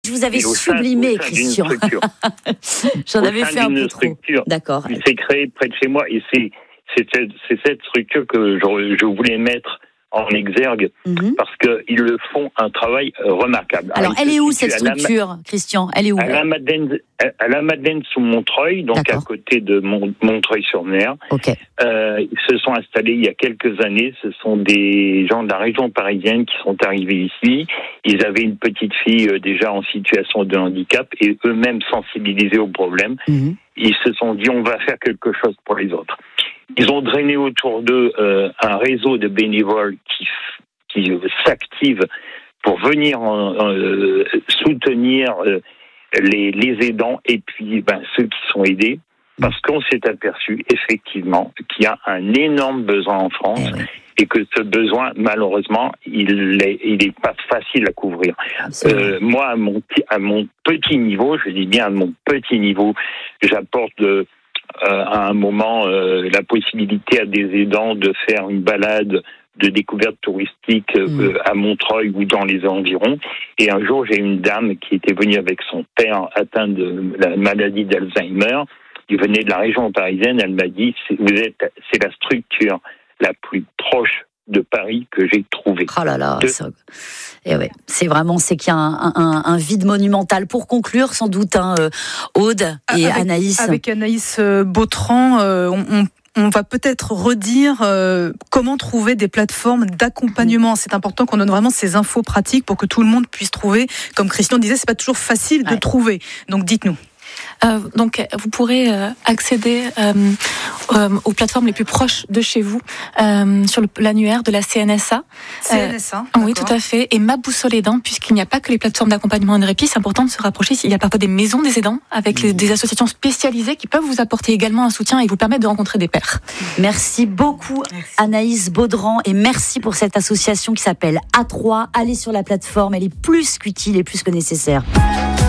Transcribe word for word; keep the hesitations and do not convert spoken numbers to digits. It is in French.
Je vous avais sublimé, Christian. J'en avais fait un peu trop. D'accord. Il s'est créé près de chez moi et c'est, c'est, c'est cette structure que je, je voulais mettre en exergue mm-hmm. parce qu'ils le font un travail remarquable. Alors, Alors elle est où cette structure, la, Christian? Elle est où? À la Madeleine, à la Madeleine sous Montreuil, donc D'accord. à côté de Mont, Montreuil-sur-Mer. Okay. Euh, ils se sont installés il y a quelques années. Ce sont des gens de la région parisienne qui sont arrivés ici. Ils avaient une petite fille euh, déjà en situation de handicap et eux-mêmes sensibilisés au problème. Mm-hmm. Ils se sont dit on va faire quelque chose pour les autres. Ils ont drainé autour d'eux euh, un réseau de bénévoles qui, qui s'activent pour venir euh, soutenir euh, les, les aidants et puis ben, ceux qui sont aidés, parce qu'on s'est aperçu effectivement qu'il y a un énorme besoin en France eh oui. et que ce besoin, malheureusement, il est, il est pas facile à couvrir. Euh, moi, à mon, à mon petit niveau, je dis bien à mon petit niveau, j'apporte de Euh, à un moment euh, la possibilité à des aidants de faire une balade de découverte touristique euh, mmh. à Montreuil ou dans les environs. Et un jour, j'ai une dame qui était venue avec son père atteint de la maladie d'Alzheimer. Il venait de la région parisienne. Elle m'a dit, c'est, vous êtes, c'est la structure la plus proche de Paris que j'ai trouvé. Oh là là, de... ça... Et ouais, c'est vraiment, c'est qu'il y a un, un, un vide monumental. Pour conclure, sans doute, hein, Aude et avec, Anaïs. Avec Anaïs Bautran, euh, on, on, on va peut-être redire euh, comment trouver des plateformes d'accompagnement. C'est important qu'on donne vraiment ces infos pratiques pour que tout le monde puisse trouver. Comme Christian disait, c'est pas toujours facile de ouais. trouver. Donc, dites-nous. Euh, donc, vous pourrez euh, accéder euh, euh, aux plateformes les plus proches de chez vous euh, sur le, l'annuaire de la C N S A. C N S A, euh, oui, tout à fait. Et Ma Boussole Aidant, puisqu'il n'y a pas que les plateformes d'accompagnement et de répit, c'est important de se rapprocher. Il y a parfois des maisons des aidants avec les, des associations spécialisées qui peuvent vous apporter également un soutien et vous permettre de rencontrer des pairs. Merci beaucoup, merci. Anaïs Bautran, et merci pour cette association qui s'appelle A trois. Allez sur la plateforme, elle est plus qu'utile et plus que nécessaire.